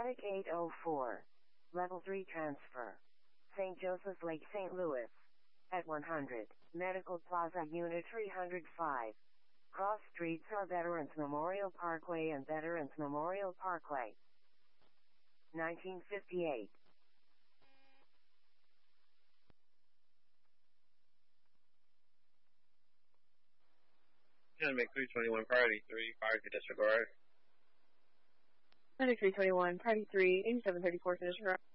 Attic 804. Level 3 transfer. St. Joseph's Lake, St. Louis. At 100. Medical Plaza Unit 305. Cross streets are Veterans Memorial Parkway and Veterans Memorial Parkway. 1958. Medic 321, priority 3, fire to disregard. Medic 321, priority 3, 8734 to disregard.